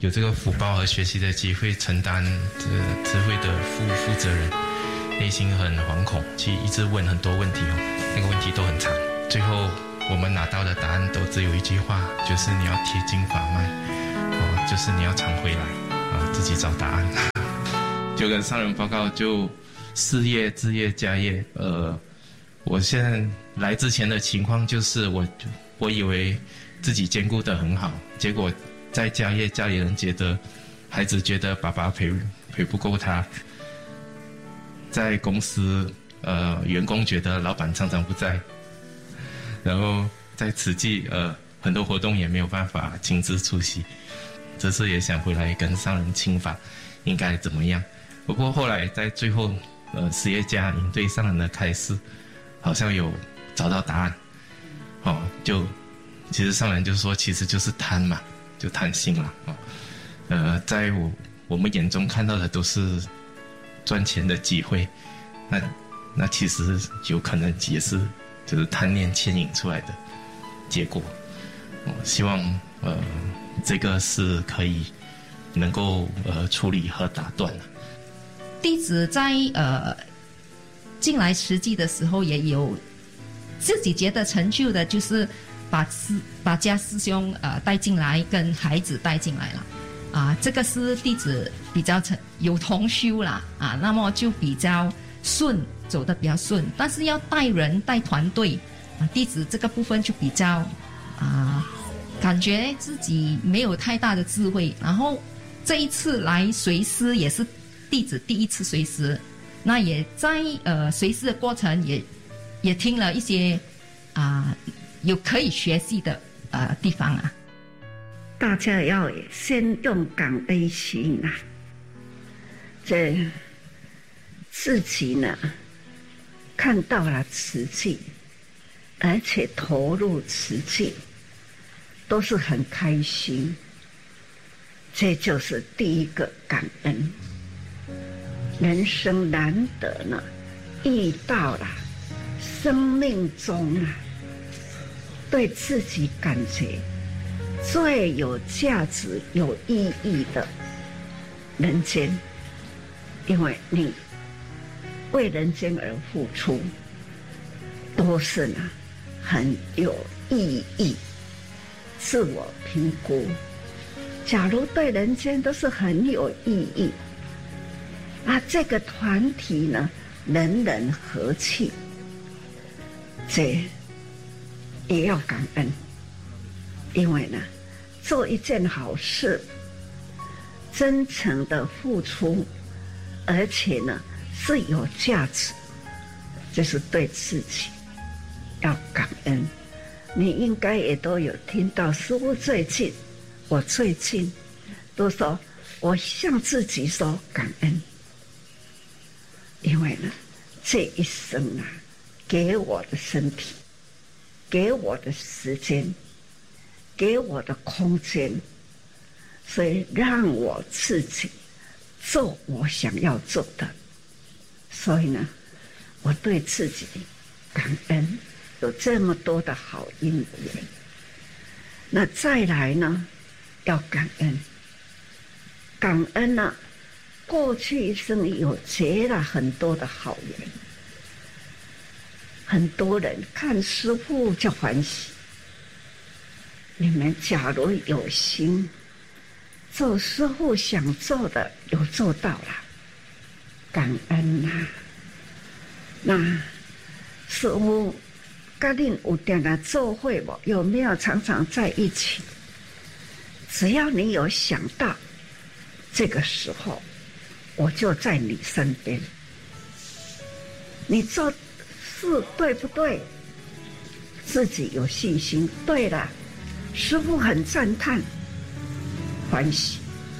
有这个福报和学习的机会，承担这个智慧的负责人，内心很惶恐，其实一直问很多问题那个问题都很长，最后我们拿到的答案都只有一句话，就是你要贴近法脉，就是你要常回来自己找答案。就跟上人报告，就事业、置业、家业，我现在来之前的情况就是我以为自己兼顾得很好，结果在家业，家里人觉得孩子觉得爸爸陪不够他，在公司员工觉得老板常常不在，然后在慈济很多活动也没有办法亲自出席，这次也想回来跟上人请法应该怎么样。不过后来在最后实业家营对上人的开示，好像有找到答案，就其实上人就说其实就是贪嘛，就贪心了，在我们眼中看到的都是赚钱的机会，那其实有可能也是就是贪念牵引出来的结果。希望这个是可以能够处理和打断了。 弟子在进来实际的时候，也有自己觉得成就的，就是把家师兄带进来，跟孩子带进来了这个是弟子比较有同修啦那么就比较顺，走得比较顺。但是要带人带团队弟子这个部分就比较感觉自己没有太大的智慧。然后这一次来随师也是弟子第一次随师，那也在随师的过程也听了一些有可以学习的地方大家要先用感恩心这自己呢看到了慈济，而且投入慈济，都是很开心。这就是第一个感恩。人生难得呢，遇到了生命中对自己感觉最有价值、有意义的人间，因为你为人间而付出，都是很有意义。自我评估，假如对人间都是很有意义这个团体呢，人人和气，这也要感恩。因为呢，做一件好事，真诚的付出，而且呢是有价值，就是对自己要感恩。你应该也都有听到师父我最近都说，我向自己说感恩。因为呢，这一生给我的身体，给我的时间，给我的空间，所以让我自己做我想要做的。所以呢，我对自己感恩，有这么多的好因缘。那再来呢，要感恩。感恩过去一生有结了很多的好缘，很多人看师父就欢喜。你们假如有心做师父想做的，有做到了，感恩那师父跟你有点做会不？有没有常常在一起？只要你有想到，这个时候我就在你身边。你做事对不对？自己有信心。对了，师父很赞叹，欢喜，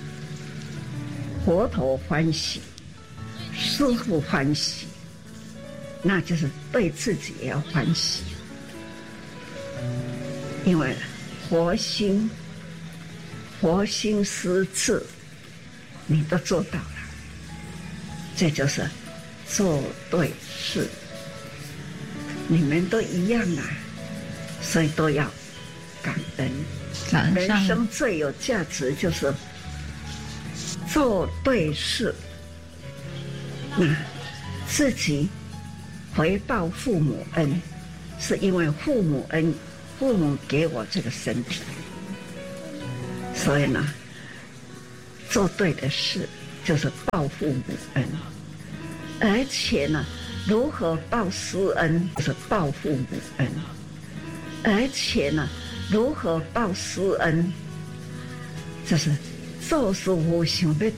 佛陀欢喜，师父欢喜，那就是对自己也要欢喜。因为佛心施智，你都做到了，这就是做对事。你们都一样所以都要感恩。人生最有价值就是做对事，那自己回报父母恩，是因为父母恩，父母给我这个身体，所以呢，做对的事就是报父母恩，而且呢，如何报师恩就是报父母恩，而且呢，如何报师恩就是做师傅想要